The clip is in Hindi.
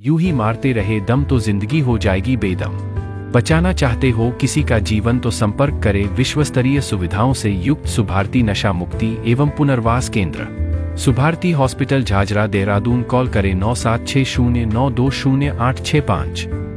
यूं ही मारते रहे दम तो जिंदगी हो जाएगी बेदम। बचाना चाहते हो किसी का जीवन तो संपर्क करें विश्वस्तरीय सुविधाओं से युक्त सुभारती नशा मुक्ति एवं पुनर्वास केंद्र, सुभारती हॉस्पिटल झाझरा देहरादून। कॉल करें 9760920865।